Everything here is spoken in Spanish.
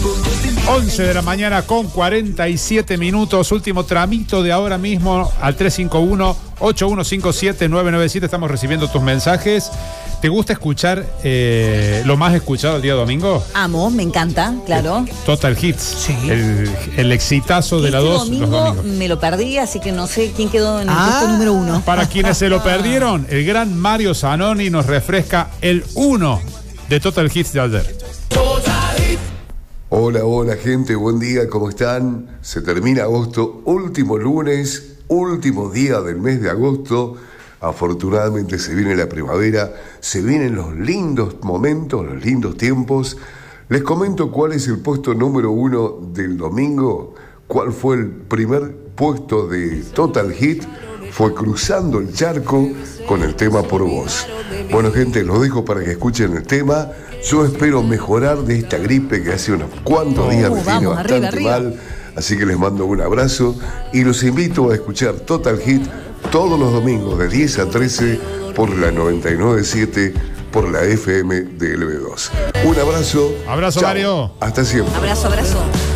11 de la mañana con 47 minutos. Último tramito de ahora mismo al 351-8157-997. Estamos recibiendo tus mensajes. ¿Te gusta escuchar lo más escuchado el día domingo? Amo, me encanta, claro. Total Hits. Sí. El exitazo de la 2 los domingos. Me lo perdí, así que no sé quién quedó en el puesto número 1. Para quienes se lo perdieron, el gran Mario Zanoni nos refresca el 1 de Total Hits de ayer. Hola gente, buen día, ¿cómo están? Se termina agosto, último lunes, último día del mes de agosto. Afortunadamente se viene la primavera, se vienen los lindos momentos, los lindos tiempos. Les comento cuál es el puesto número 1 del domingo, cuál fue el primer puesto de Total Hit. Fue Cruzando el Charco con el tema Por Vos. Bueno gente, los dejo para que escuchen el tema. Yo espero mejorar de esta gripe que hace unos cuantos días me tiene bastante mal. Así que les mando un abrazo y los invito a escuchar Total Hit todos los domingos de 10 a 13 por la 99.7 por la FM de LB2. Un abrazo. Abrazo, Chao. Mario. Hasta siempre. Abrazo.